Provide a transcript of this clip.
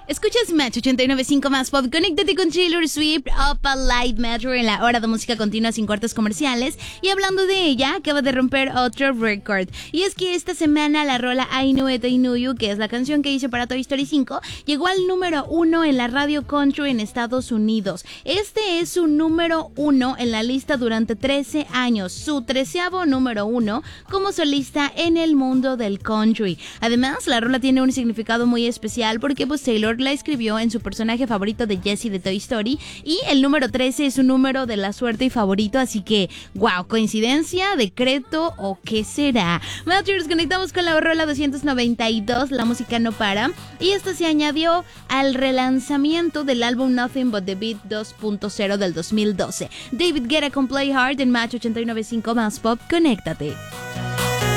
Escuchas Match 89.5 más pop. Conéctate con Taylor Swift Up a Live Metro en la hora de música continua sin cortes comerciales. Y hablando de ella, acaba de romper otro récord. Y es que esta semana la rola I Knew It, I Knew You, que es la canción que hizo para Toy Story 5, llegó al número 1 en la radio country en Estados Unidos. Este es su número 1 en la lista durante 13 años. Su 13º número 1 como solista en el mundo del country. Además, la rola tiene un significado muy especial porque pues Taylor la escribió en su personaje favorito de Jessie de Toy Story, y el número 13 es un número de la suerte y favorito, así que wow, coincidencia, decreto o qué será. Matchers, conectamos con la rola 292, La Música No Para, y esta se añadió al relanzamiento del álbum Nothing But The Beat 2.0 del 2012. David Guetta con Play Hard en Match 89.5 más pop. Conéctate.